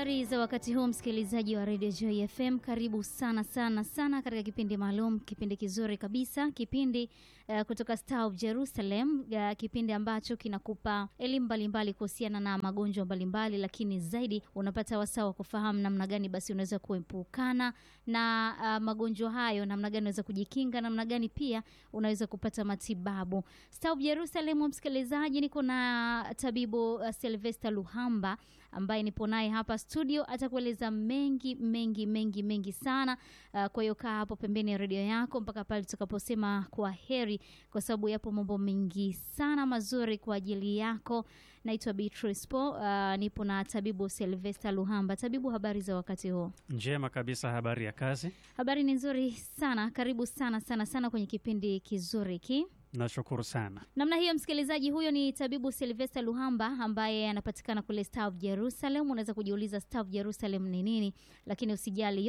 Habari za wakati huu msikilizaji wa Radio Joy FM, karibu sana katika kipindi maalum, kipindi kizuri kabisa, kipindi kutoka Star of Jerusalem, kipindi ambacho kinakupa elimu mbalimbali kuhusiana na magonjwa mbalimbali, lakini zaidi unapata wasaa wa kufahamu namna gani basi unaweza kuepukana na magonjwa hayo, namna gani unaweza kujikinga, namna gani pia unaweza kupata matibabu. Star of Jerusalem msikilizaji, niko na tabibu Sylvester Luhamba ambaye nipo naye hapa studio, atakueleza mengi sana. Kwa hiyo kaa hapo pembeni ya redio yako mpaka pale tutakaposema kwa heri, kwa sababu yapo mambo mengi sana mazuri kwa ajili yako. Naitwa Beatrice Po, nipo na tabibu Sylvester Luhamba. Tabibu, habari za wakati huu? Njema kabisa, habari ya kazi? Habari ni nzuri sana, karibu sana kwenye kipindi kizuri hiki. Nashukuru sana. Namna hiyo msikilizaji, huyo ni tabibu Sylvester Luhamba ambaye anapatikana kule Star of Jerusalem. Unaweza kujiuliza Star of Jerusalem ni nini, lakini usijali,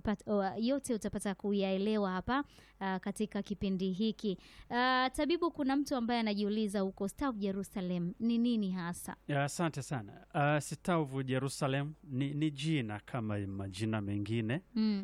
yote utapata kuyaelewa hapa katika kipindi hiki. Tabibu, kuna mtu ambaye anajiuliza huko Star of Jerusalem ni nini hasa? Asante sana. Star of Jerusalem ni jina kama majina mengine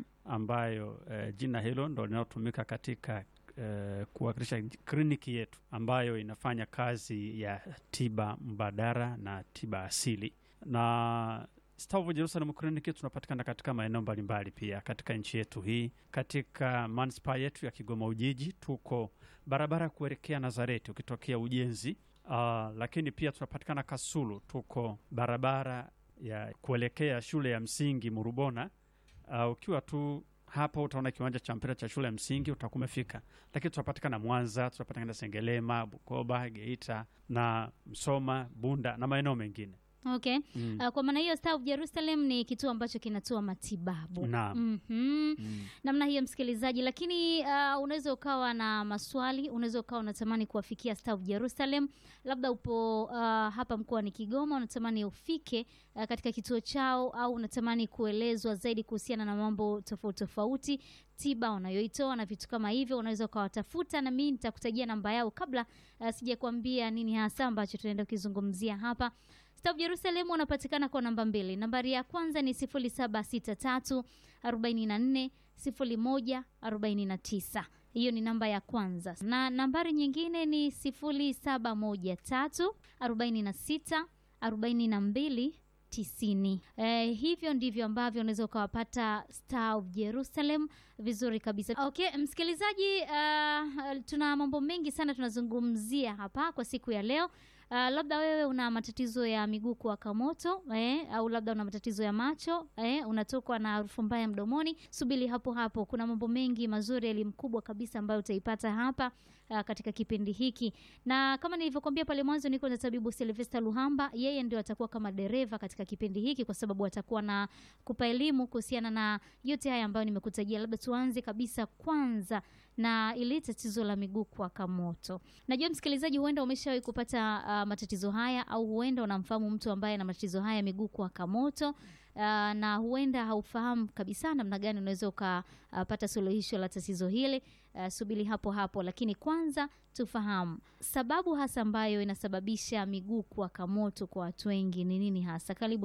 ambayo jina hilo ndo linalotumika katika kuwakilisha kliniki yetu ambayo inafanya kazi ya tiba mbadala na tiba asili. Na Star of Jerusalem Clinic tunapatikana katika maeneo mbalimbali pia katika nchi yetu hii. Katika manispaa yetu ya Kigoma Ujiji tuko barabara kuelekea Nazareti ukitokea Ujenzi. Lakini pia tunapatikana Kasulu, tuko barabara ya kuelekea shule ya msingi Murubona. Ukiwa tu hapo utaona kiwanja cha mpira cha shule ya msingi utakumefika. Lakini tunapatikana Mwanza, tunapatikana Sengelema, Bukoba, Geita na Msoma, Bunda na maeneo mengine. Okay. Kwa maana hiyo Star of Jerusalem ni kituo ambacho kinatoa matibabu. Naam. Namna hiyo msikilizaji, lakini unaweza ukawa na maswali, unaweza ukawa unatamani kuwafikia Star of Jerusalem. Labda upo hapa mkoani Kigoma, unatamani ufike katika kituo chao, au unatamani kuelezwa zaidi kuhusiana na mambo tofauti, tiba wanayoitoa na vitu kama hivyo, unaweza ukawatafuta na mimi nitakutajia namba yao kabla sijakwambia nini hasa ambacho tunaenda kuzungumzia hapa. Star of Jerusalem wanapatikana kwa namba 2. Nambari ya kwanza ni 0763 44 01 49. Hiyo ni namba ya kwanza. Na nambari nyingine ni 0713 46 42 90. Hivyo ndivyo ambavyo unaweza ukawapata Star of Jerusalem vizuri kabisa. Okay, msikilizaji, tuna mambo mengi sana tunazungumzia hapa kwa siku ya leo. Labda wewe una matatizo ya miguu kuwaka moto, au labda una matatizo ya macho, unatokwa na harufu mbaya mdomoni, subiri hapo. Kuna mambo mengi mazuri, elimu kubwa kabisa ambayo utaipata hapa katika kipindi hiki. Na kama nilivyokuambia pale mwanzo, niko na tabibu Sylvester Luhamba. Yeye ndio atakuwa kama dereva katika kipindi hiki, kwa sababu atakuwa na kupa elimu kuhusiana na yote haya ambayo nimekutajia. Labda tuanze kabisa kwanza na ile tatizo la miguu kuwaka moto. Najua msikilizaji, huenda umeshawahi kupata matatizo haya, au huenda unamfahamu mtu ambaye ana matatizo haya miguu kuwaka moto, na huenda haufahamu kabisa namna gani unaweza ukapata suluhisho la tatizo hili. Subiri hapo, lakini kwanza tufahamu sababu hasa ambayo inasababisha miguu kuwaka moto kwa watu wengi ni nini hasa. Karibu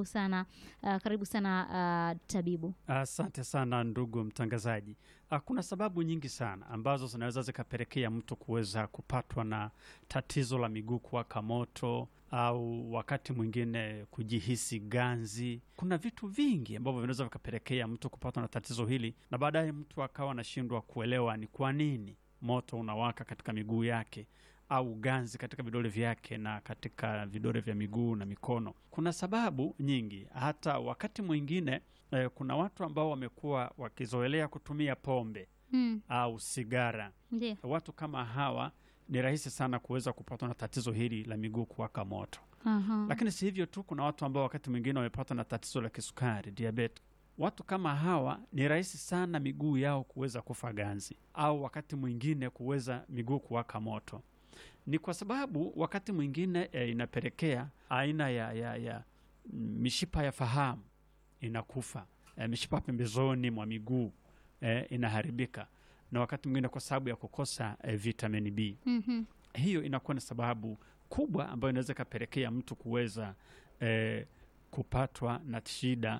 sana tabibu. Asante sana ndugu mtangazaji. Kuna sababu nyingi sana ambazo zinaweza zikapelekea mtu kuweza kupatwa na tatizo la miguu kuwaka moto, au wakati mwingine kujihisi ganzi. Kuna vitu vingi ambavyo vinaweza vikapelekea mtu kupatwa na tatizo hili, na baadaye mtu akawa anashindwa kuelewa ni kwa nini moto unawaka katika miguu yake au ganzi katika vidole vyake na katika vidole vya miguu na mikono. Kuna sababu nyingi. Hata wakati mwingine kuna watu ambao wamekuwa wakizoelea kutumia pombe au sigara. Ndiyo. Watu kama hawa ni rahisi sana kuweza kupatwa na tatizo hili la miguu kuwaka moto. Lakini si hivyo tu, kuna watu ambao wakati mwingine wamepatwa na tatizo la kisukari, diabetes. Watu kama hawa ni rahisi sana miguu yao kuweza kufa ganzi, au wakati mwingine kuweza miguu kuwaka moto. Ni kwa sababu wakati mwingine inapelekea aina ya mishipa ya fahamu inakufa, mishipa pembezoni mwa miguu inaharibika, na wakati mwingine kwa sababu ya kukosa vitamini B. Hiyo inakuwa ni sababu kubwa ambayo inaweza kapelekea mtu kuweza kupatwa na shida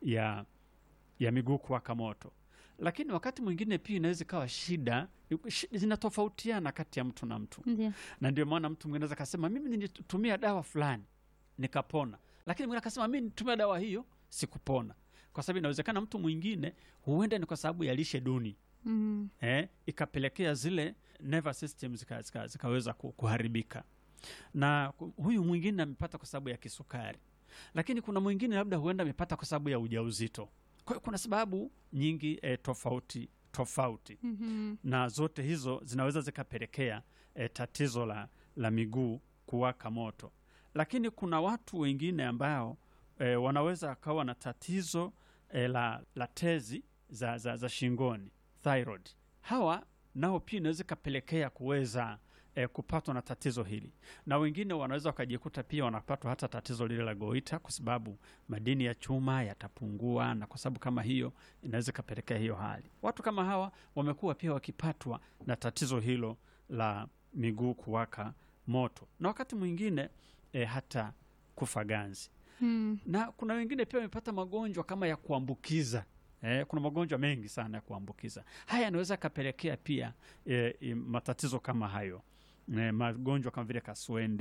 ya miguu kuwaka moto. Lakini wakati mwingine pia inaweza kawa shida zinatofautiana kati ya mtu na mtu. Ndiyo. Na ndio maana mtu mwingine anaweza kusema mimi nilitumia dawa fulani nikapona, lakini mwingine akasema mimi nilitumia dawa hiyo sikupona. Kwa sababu inawezekana mtu mwingine huenda ni kwa sababu ya lishe duni. Ikapelekea zile nervous system zikaweza kuharibika. Na huyu mwingine amepata kwa sababu ya kisukari. Lakini kuna mwingine labda huenda amepata kwa sababu ya ujauzito. Kwa hiyo kuna sababu nyingi tofauti. Na zote hizo zinaweza zikapelekea tatizo la miguu kuwaka moto. Lakini kuna watu wengine ambao wanaweza kawa na tatizo la tezi za shingoni, thyroid. Hawa nao pia inaweza kapelekea kuweza kupatwa na tatizo hili. Na wengine wanaweza wakajikuta pia wanapatwa hata tatizo lile la goita, kwa sababu madini ya chuma yatapungua, na kwa sababu kama hiyo inaweza kapelekea hiyo hali. Watu kama hawa wamekuwa pia wakipatwa na tatizo hilo la miguu kuwaka moto, na wakati mwingine hata kufa ganzi. Na kuna wengine pia wamepata magonjwa kama ya kuambukiza. Kuna magonjwa mengi sana ya kuambukiza. Haya yanaweza kapelekea pia matatizo kama hayo. Magonjwa kama vile kaswende